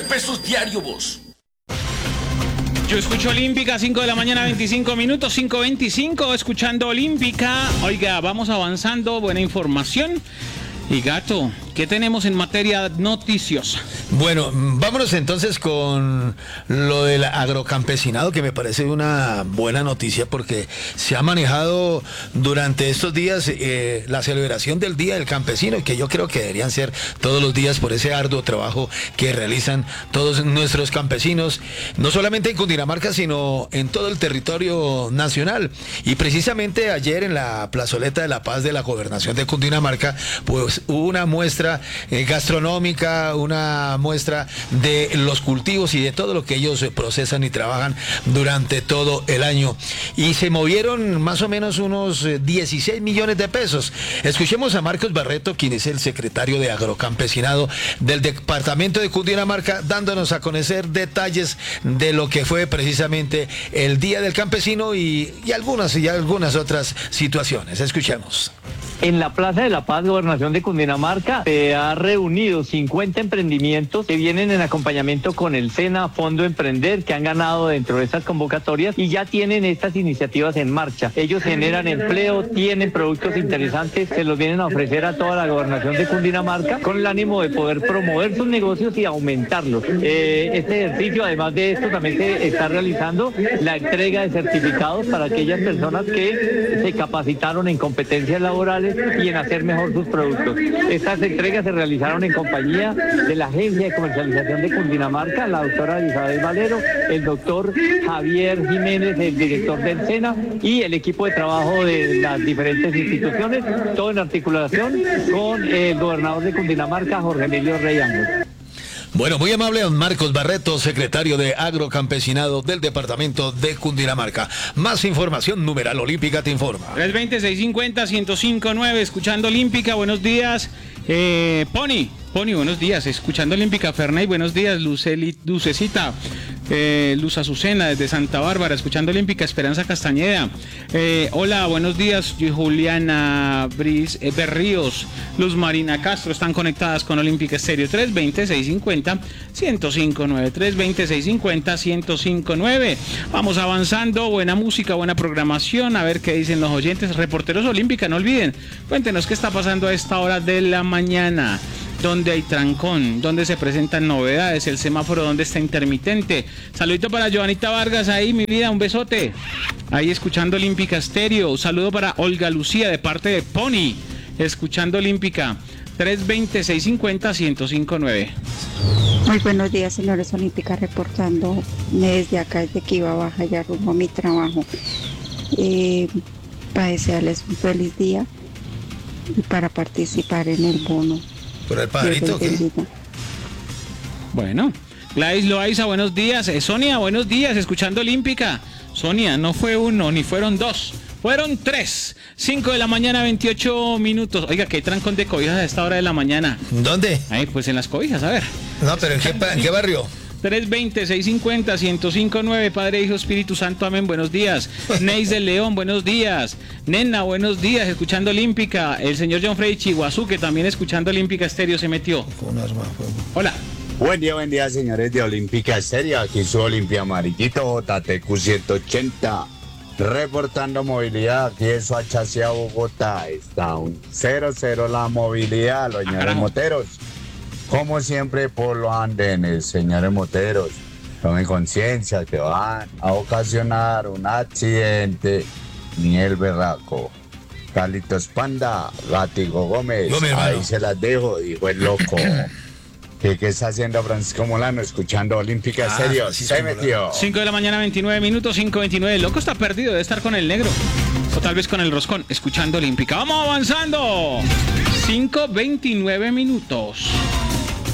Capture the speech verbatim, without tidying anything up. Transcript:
pesos diario vos. Yo escucho Olímpica, cinco de la mañana, veinticinco minutos, cinco veinticinco, escuchando Olímpica. Oiga, vamos avanzando, buena información. Y Gato, ¿qué tenemos en materia noticiosa? Bueno, vámonos entonces con lo del agrocampesinado, que me parece una buena noticia porque se ha manejado durante estos días eh, la celebración del Día del Campesino, que yo creo que deberían ser todos los días por ese arduo trabajo que realizan todos nuestros campesinos, no solamente en Cundinamarca, sino en todo el territorio nacional. Y precisamente ayer en la plazoleta de la Paz de la Gobernación de Cundinamarca, pues hubo una muestra eh, gastronómica, una muestra de los cultivos y de todo lo que ellos eh, procesan y trabajan durante todo el año. Y se movieron más o menos unos eh, dieciséis millones de pesos. Escuchemos a Marcos Barreto, quien es el secretario de Agrocampesinado del departamento de Cundinamarca, dándonos a conocer detalles de lo que fue precisamente el Día del Campesino y, y algunas y algunas otras situaciones. Escuchemos. En la Plaza de la Paz, Gobernación de Cundinamarca, se ha reunido cincuenta emprendimientos que vienen en acompañamiento con el SENA, Fondo Emprender, que han ganado dentro de estas convocatorias y ya tienen estas iniciativas en marcha. Ellos generan empleo, tienen productos interesantes, se los vienen a ofrecer a toda la Gobernación de Cundinamarca con el ánimo de poder promover sus negocios y aumentarlos. Eh, este ejercicio, además de esto, también se está realizando la entrega de certificados para aquellas personas que se capacitaron en competencias laborales y en hacer mejor sus productos. Estas entregas se realizaron en compañía de la Agencia de Comercialización de Cundinamarca, la doctora Isabel Valero, el doctor Javier Jiménez, el director del SENA, y el equipo de trabajo de las diferentes instituciones, todo en articulación con el gobernador de Cundinamarca, Jorge Emilio Rey Ángel. Bueno, muy amable don Marcos Barreto, secretario de Agrocampesinado del departamento de Cundinamarca. Más información, numeral Olímpica te informa. tres veinte, seiscientos cincuenta, ciento cinco punto nueve, escuchando Olímpica, buenos días. Eh, Pony, Pony, buenos días, escuchando Olímpica. Ferney, buenos días. Luceli, Lucecita, eh, Luz Azucena desde Santa Bárbara, escuchando Olímpica. Esperanza Castañeda, eh, hola, buenos días. Juliana Bris, eh, Berríos, Luz Marina Castro, están conectadas con Olímpica Estéreo. Tres veinte, seiscientos cincuenta, ciento cinco punto nueve, tres veinte, seiscientos cincuenta, ciento cinco punto nueve. Vamos avanzando, buena música, buena programación, a ver qué dicen los oyentes. Reporteros Olímpica, no olviden, cuéntenos qué está pasando a esta hora de la mañana. ¿Dónde hay trancón? ¿Dónde se presentan novedades? ¿El semáforo dónde está intermitente? Saludito para Joanita Vargas ahí, mi vida, un besote. Ahí escuchando Olímpica Estéreo. Un saludo para Olga Lucía de parte de Pony, escuchando Olímpica. tres veinte, seiscientos cincuenta, ciento cinco punto nueve. Muy buenos días, señores Olímpica, reportando desde acá, desde que iba a bajar ya rumbo a mi trabajo. Eh, para desearles un feliz día y para participar en el bono. ¿Por el pajarito qué? Bueno, Gladys Loaiza, buenos días. Eh, Sonia, buenos días, escuchando Olímpica. Sonia, no fue uno, ni fueron dos, fueron tres. cinco de la mañana, veintiocho minutos. Oiga, que hay trancón de cobijas a esta hora de la mañana. ¿Dónde? Ahí, pues en las cobijas, a ver. No, pero ¿en qué, ¿en qué barrio? tres veinte, seiscientos cincuenta, ciento cinco punto nueve, Padre, Hijo, Espíritu Santo, amén, buenos días. Neis del León, buenos días. Nena, buenos días, escuchando Olímpica. El señor John Freddy Chihuazú, que también escuchando Olímpica Estéreo, se metió. Con arma, hola. Buen día, buen día, señores de Olímpica Estéreo. Aquí su Olimpia Amarillito, J T Q ciento ochenta. Reportando movilidad, aquí en Soacha hacia Bogotá. Está un cero cero la movilidad, los señores ah, moteros. Como siempre por los andenes, señores moteros, tomen conciencia que van a ocasionar un accidente. Ni el berraco. Carlitos Panda, Gatigo Gómez, Gómez ahí hermano. se las dejo, dijo el loco. ¿Qué, ¿Qué está haciendo Francisco Molano escuchando Olímpica Ah, Serio? Francisco Se metió. cinco de la mañana, veintinueve minutos, cinco veintinueve. El loco está perdido, debe estar con el negro. O tal vez con el roscón, escuchando Olímpica. ¡Vamos avanzando! cinco veintinueve minutos.